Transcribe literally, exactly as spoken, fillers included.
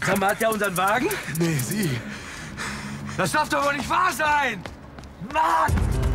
Sag mal, hat der unseren Wagen? Nee, sie. Das darf doch wohl nicht wahr sein! Mann!